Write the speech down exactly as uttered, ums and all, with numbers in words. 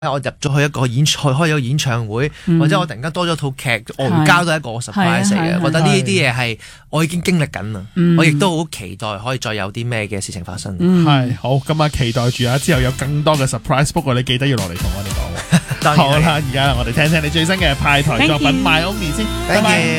我入咗去一個演賽，開咗個演唱會，嗯、或者我突然間多咗套劇，我唔交都係一個 surprise 嚟嘅。覺得呢啲嘢係我已經經歷緊啦，嗯、我亦都好期待可以再有啲咩嘅事情發生。 係、嗯、好，咁啊期待住啊，之後有更多嘅 surprise。不過你記得要落嚟同我哋講。好啦，而家我哋聽聽你最新嘅派台作品《My Only》先。拜拜。